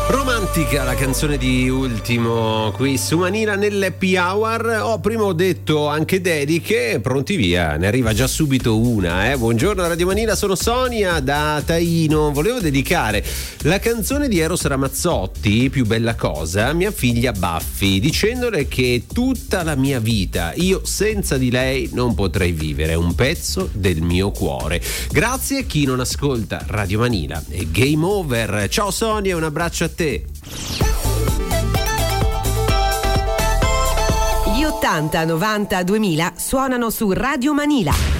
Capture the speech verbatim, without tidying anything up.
Romantica, la canzone di Ultimo qui su Manila nell'Happy Hour. Ho prima ho detto anche dediche, pronti via, ne arriva già subito una. Eh. Buongiorno Radio Manila, sono Sonia da Taino. Volevo dedicare la canzone di Eros Ramazzotti, Più bella cosa, a mia figlia Baffi, dicendole che tutta la mia vita io senza di lei non potrei vivere, è un pezzo del mio cuore. Grazie a chi non ascolta Radio Manila. E game over. Ciao Sonia, un abbraccio a te. Gli ottanta, novanta, duemila suonano su Radio Manila.